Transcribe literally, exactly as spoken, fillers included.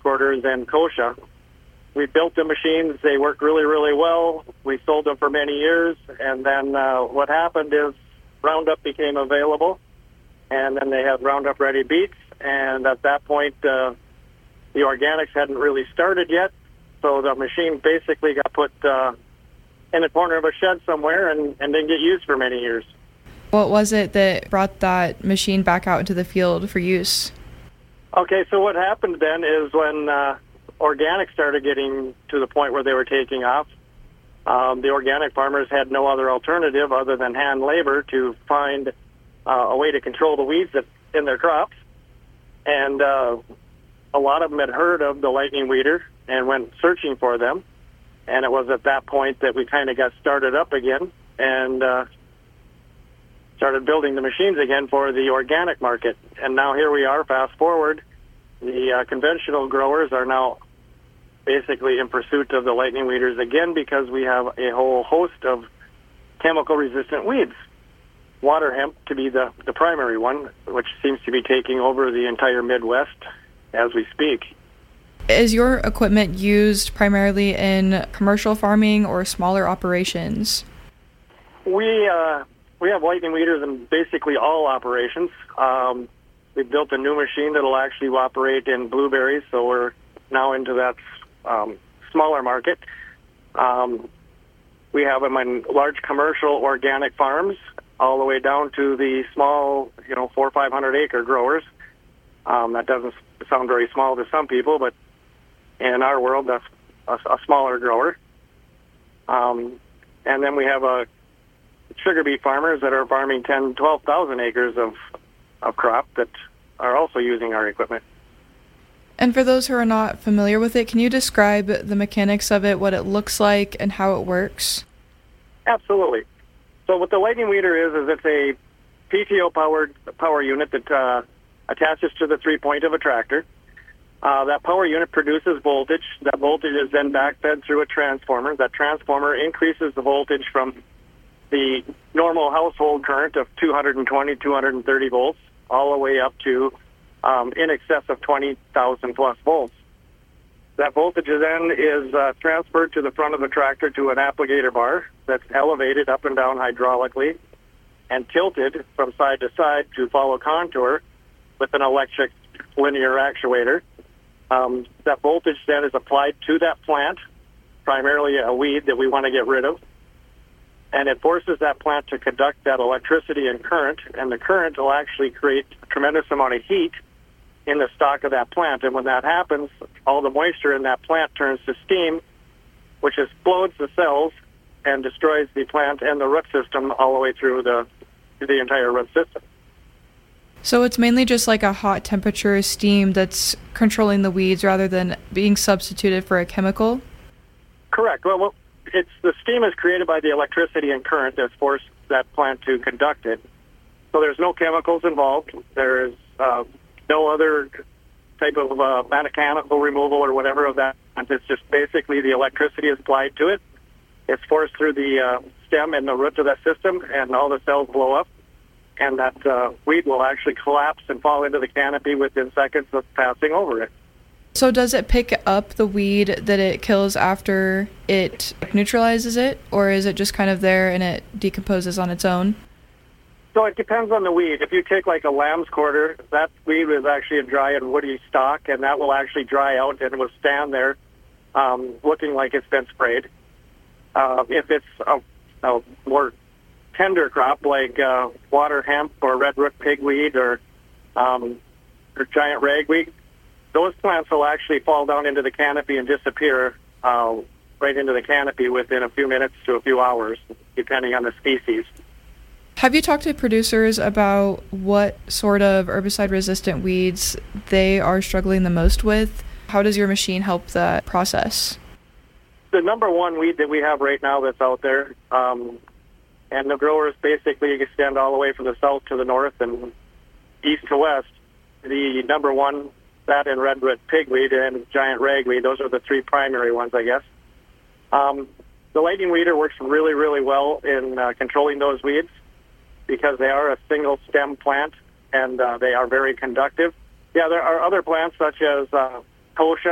quarters and kochia. We built the machines. They worked really, really well. We sold them for many years. And then uh, what happened is Roundup became available, and then they had Roundup Ready beets. And at that point, uh, the organics hadn't really started yet. So the machine basically got put uh, in the corner of a shed somewhere and, and didn't get used for many years. What was it that brought that machine back out into the field for use? Okay, so what happened then is when uh, organic started getting to the point where they were taking off, um, the organic farmers had no other alternative other than hand labor to find uh, a way to control the weeds that, in their crops. And uh, a lot of them had heard of the lightning weeder and went searching for them. And it was at that point that we kind of got started up again and uh, started building the machines again for the organic market. And now here we are, fast forward. The uh, conventional growers are now basically in pursuit of the lightning weeders again because we have a whole host of chemical-resistant weeds. Water hemp to be the, the primary one, which seems to be taking over the entire Midwest as we speak. Is your equipment used primarily in commercial farming or smaller operations? We uh, we have lightning weeders in basically all operations. Um, we built a new machine that will actually operate in blueberries, so we're now into that um, smaller market. Um, we have them in large commercial organic farms, all the way down to the small, you know, four or five hundred acre growers. Um, that doesn't sound very small to some people, but in our world, that's a, a smaller grower. Um, and then we have a sugar beet farmers that are farming ten, twelve thousand acres of of crop that are also using our equipment. And for those who are not familiar with it, can you describe the mechanics of it, what it looks like, and how it works? Absolutely. So what the lightning weeder is, is it's a P T O-powered power unit that uh, attaches to the three-point of a tractor. Uh, that power unit produces voltage. That voltage is then backfed through a transformer. That transformer increases the voltage from the normal household current of two hundred twenty, two hundred thirty volts, all the way up to um, in excess of twenty thousand plus volts. That voltage then is uh, transferred to the front of the tractor to an applicator bar that's elevated up and down hydraulically and tilted from side to side to follow contour with an electric linear actuator. Um, that voltage then is applied to that plant, primarily a weed that we want to get rid of, and it forces that plant to conduct that electricity and current, and the current will actually create a tremendous amount of heat in the stalk of that plant. And when that happens, all the moisture in that plant turns to steam, which explodes the cells and destroys the plant and the root system all the way through the, the entire root system. So it's mainly just like a hot temperature steam that's controlling the weeds rather than being substituted for a chemical? Correct. Well, well it's the steam is created by the electricity and current that's forced that plant to conduct it. So there's no chemicals involved. There is uh, no other type of uh, mechanical removal or whatever of that. It's just basically the electricity is applied to it. It's forced through the uh, stem and the root of that system, and all the cells blow up. And that uh, weed will actually collapse and fall into the canopy within seconds of passing over it. So does it pick up the weed that it kills after it neutralizes it, or is it just kind of there and it decomposes on its own? So it depends on the weed. If you take like a lamb's quarter, that weed is actually a dry and woody stalk, and that will actually dry out and will stand there um, looking like it's been sprayed. Uh, if it's a, a more tender crop like uh, water hemp or red root pigweed or, um, or giant ragweed, those plants will actually fall down into the canopy and disappear uh, right into the canopy within a few minutes to a few hours, depending on the species. Have you talked to producers about what sort of herbicide-resistant weeds they are struggling the most with? How does your machine help that process? The number one weed that we have right now that's out there, um, and the growers basically extend all the way from the south to the north and east to west. The number one, that and red root pigweed and giant ragweed, those are the three primary ones, I guess. Um, the lightning weeder works really, really well in uh, controlling those weeds because they are a single stem plant and uh, they are very conductive. Yeah, there are other plants such as uh, kochia